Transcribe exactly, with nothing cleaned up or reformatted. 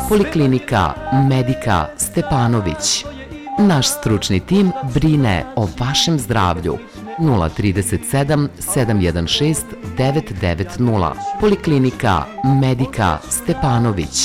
Poliklinika Medika Stepanović. Naš stručni tim brine o vašem zdravlju. nula tri sedam sedam jedan šest devet devet nula. Poliklinika Medika Stepanović.